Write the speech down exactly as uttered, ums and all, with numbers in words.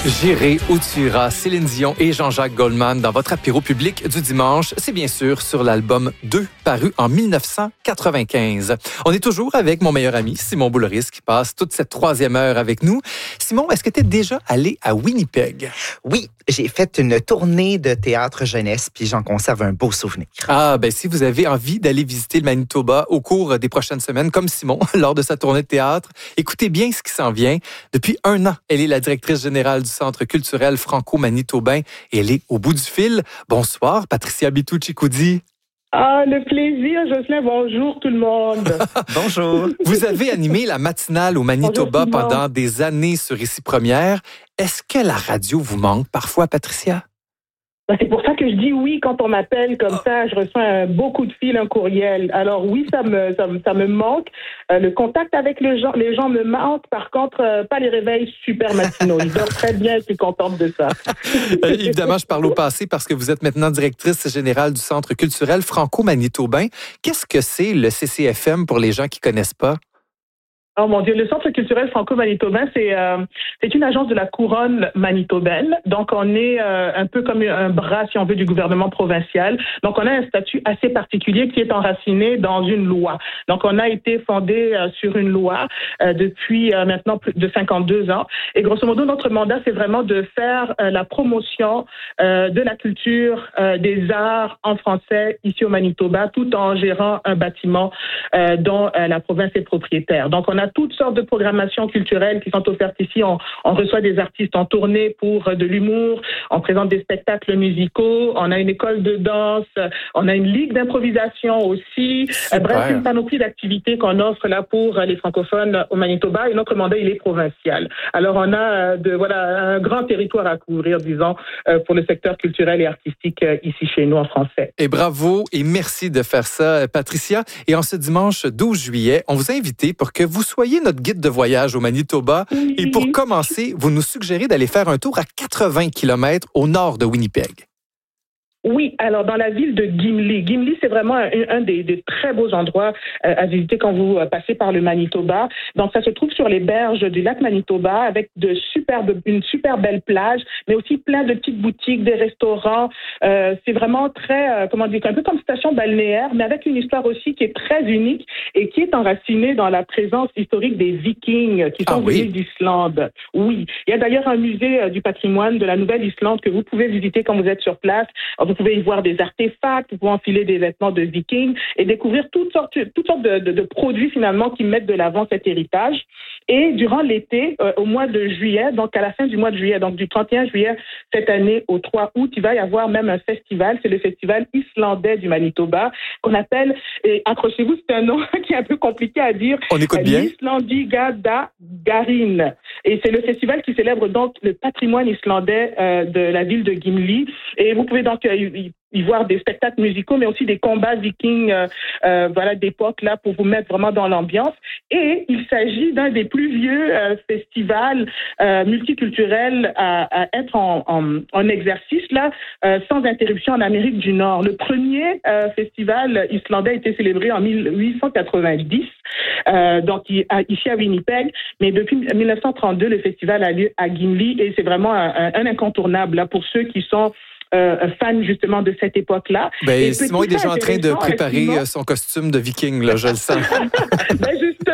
J'irai où tu iras, Céline Dion et Jean-Jacques Goldman dans votre apéro public du dimanche. C'est bien sûr sur l'album deux, paru en dix-neuf cent quatre-vingt-quinze. On est toujours avec mon meilleur ami, Simon Boulris, qui passe toute cette troisième heure avec nous. Simon, est-ce que tu es déjà allé à Winnipeg? Oui, j'ai fait une tournée de théâtre jeunesse, puis j'en conserve un beau souvenir. Ah, ben si vous avez envie d'aller visiter le Manitoba au cours des prochaines semaines, comme Simon, lors de sa tournée de théâtre, écoutez bien ce qui s'en vient. Depuis un an, elle est la directrice générale du Centre culturel franco-manitobain et elle est au bout du fil. Bonsoir, Patricia Bitou-Chicoudi. Ah, le plaisir, Jocelyn. Bonjour tout le monde. Bonjour. Vous avez animé la matinale au Manitoba Bonjour, pendant des années sur Ici Première. Est-ce que la radio vous manque parfois, Patricia? Ben, c'est pour ça que je dis oui quand on m'appelle comme ça. Je reçois un beau coup de fil, un courriel. Alors oui, ça me ça me, ça me manque. Euh, le contact avec les gens, les gens me manquent. Par contre, euh, pas les réveils super matinaux. Ils dorment très bien. Je suis contente de ça. Euh, évidemment, je parle au passé parce que vous êtes maintenant directrice générale du Centre culturel franco-manitobain. Qu'est-ce que c'est le C C F M pour les gens qui connaissent pas? Oh mon Dieu, le Centre culturel franco-manitobain, c'est euh, c'est une agence de la couronne manitobaine. Donc, on est euh, un peu comme un bras, si on veut, du gouvernement provincial. Donc, on a un statut assez particulier qui est enraciné dans une loi. Donc, on a été fondé euh, sur une loi euh, depuis euh, maintenant plus de cinquante-deux ans. Et grosso modo, notre mandat, c'est vraiment de faire euh, la promotion euh, de la culture, euh, des arts en français ici au Manitoba, tout en gérant un bâtiment euh, dont euh, la province est propriétaire. Donc, on a toutes sortes de programmations culturelles qui sont offertes ici. On, on reçoit des artistes en tournée pour de l'humour, on présente des spectacles musicaux, on a une école de danse, on a une ligue d'improvisation aussi. Super. Bref, une panoplie d'activités qu'on offre là pour les francophones au Manitoba et notre mandat, il est provincial. Alors, on a de, voilà, un grand territoire à couvrir, disons, pour le secteur culturel et artistique ici chez nous en français. Et bravo et merci de faire ça, Patricia. Et en ce dimanche douze juillet, on vous a invité pour que vous soyez notre guide de voyage au Manitoba. Oui. Et pour commencer, vous nous suggérez d'aller faire un tour à quatre-vingts kilomètres au nord de Winnipeg. Oui, alors dans la ville de Gimli. Gimli, c'est vraiment un, un des, des très beaux endroits euh, à visiter quand vous euh, passez par le Manitoba. Donc, ça se trouve sur les berges du lac Manitoba avec de superbes, une super belle plage, mais aussi plein de petites boutiques, des restaurants. Euh, c'est vraiment très, euh, comment dire, un peu comme station balnéaire, mais avec une histoire aussi qui est très unique et qui est enracinée dans la présence historique des Vikings qui sont Ah, oui. venus d'Islande. Oui, il y a d'ailleurs un musée euh, du patrimoine de la Nouvelle-Islande que vous pouvez visiter quand vous êtes sur place. Vous pouvez y voir des artefacts, vous pouvez enfiler des vêtements de vikings et découvrir toutes sortes, toutes sortes de, de, de produits finalement qui mettent de l'avant cet héritage. Et durant l'été, euh, au mois de juillet, donc à la fin du mois de juillet, donc du trente et un juillet cette année au trois août, il va y avoir même un festival, c'est le festival islandais du Manitoba qu'on appelle, et accrochez-vous, c'est un nom qui est un peu compliqué à dire. On écoute bien. L'Islandigadagarinn. Et c'est le festival qui célèbre donc le patrimoine islandais euh, de la ville de Gimli. Et vous pouvez donc euh, y, y voir des spectacles musicaux, mais aussi des combats vikings, euh, euh, voilà, d'époque là pour vous mettre vraiment dans l'ambiance. Et il s'agit d'un des plus vieux euh, festivals euh, multiculturels à, à être en, en, en exercice là, euh, sans interruption en Amérique du Nord. Le premier euh, festival islandais a été célébré en mille huit cent quatre-vingt-dix, euh, donc ici à Winnipeg, mais depuis mille neuf cent trente-deux, le festival a lieu à Gimli et c'est vraiment un, un inconturnable là pour ceux qui sont Euh, fan justement de cette époque-là. Ben, Simon est déjà en train de préparer Simon, son costume de viking, là, je le sens. ben justement,